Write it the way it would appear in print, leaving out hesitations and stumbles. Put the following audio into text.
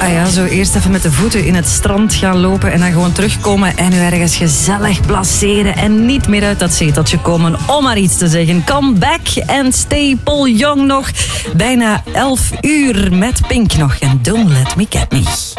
Ah ja, zo eerst even met de voeten in het strand gaan lopen en dan gewoon terugkomen en u ergens gezellig placeren en niet meer uit dat zeteltje komen om maar iets te zeggen. Come back and stay Paul Young nog. Bijna 11 uur met Pink nog en Don't Let Me Get Me.